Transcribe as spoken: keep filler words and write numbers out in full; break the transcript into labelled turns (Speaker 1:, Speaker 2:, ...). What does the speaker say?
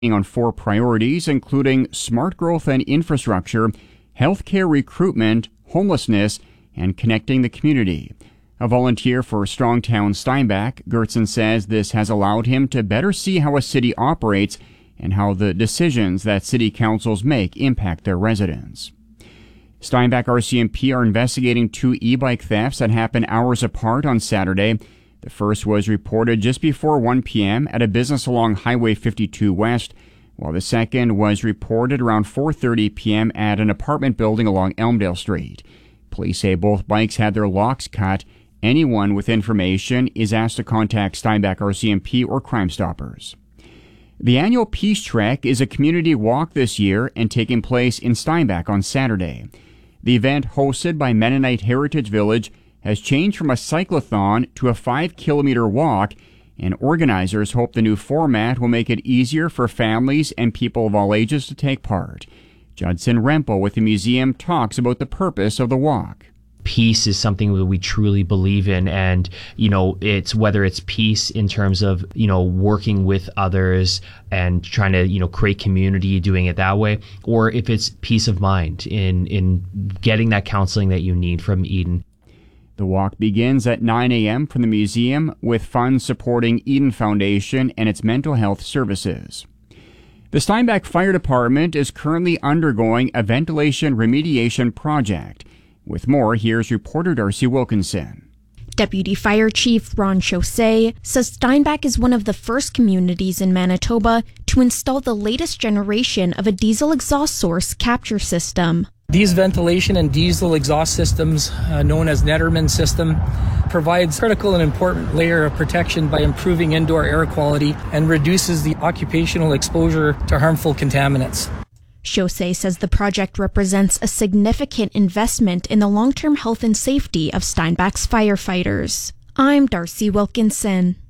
Speaker 1: on four priorities, including smart growth and infrastructure, healthcare recruitment, homelessness, and connecting the community. A volunteer for Strongtown Steinbach, Gertson says this has allowed him to better see how a city operates and how the decisions that city councils make impact their residents. Steinbach R C M P are investigating two e-bike thefts that happened hours apart on Saturday. The first was reported just before one p.m. at a business along Highway fifty-two West, while the second was reported around four thirty p.m. at an apartment building along Elmdale Street. Police say both bikes had their locks cut. Anyone with information is asked to contact Steinbach R C M P or Crime Stoppers. The annual Peace Trek is a community walk this year and taking place in Steinbach on Saturday. The event, hosted by Mennonite Heritage Village, has changed from a cyclothon to a five-kilometer walk, and organizers hope the new format will make it easier for families and people of all ages to take part. Judson Rempel with the museum talks about the purpose of the walk.
Speaker 2: Peace is something that we truly believe in, and you know, it's whether it's peace in terms of, you know, working with others and trying to, you know, create community, doing it that way, or if it's peace of mind in in getting that counseling that you need from Eden.
Speaker 1: The walk begins at nine a.m. from the museum, with funds supporting Eden Foundation and its mental health services. The Steinbach Fire Department is currently undergoing a ventilation remediation project. With more, here's reporter Darcy Wilkinson.
Speaker 3: Deputy Fire Chief Ron Chaussee says Steinbach is one of the first communities in Manitoba to install the latest generation of a diesel exhaust source capture system.
Speaker 4: These ventilation and diesel exhaust systems, uh, known as Netterman system, provides critical and important layer of protection by improving indoor air quality and reduces the occupational exposure to harmful contaminants.
Speaker 3: Chaussee says the project represents a significant investment in the long-term health and safety of Steinbach's firefighters. I'm Darcy Wilkinson.